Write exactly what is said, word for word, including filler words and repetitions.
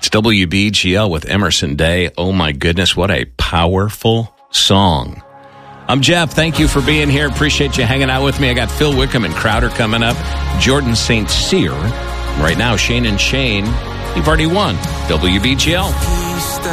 It's W B G L with Emerson Day. Oh, my goodness, what a powerful song. I'm Jeff. Thank you for being here. Appreciate you hanging out with me. I got Phil Wickham and Crowder coming up. Jordan Saint Cyr. Right now, Shane and Shane, you've already won. W B G L.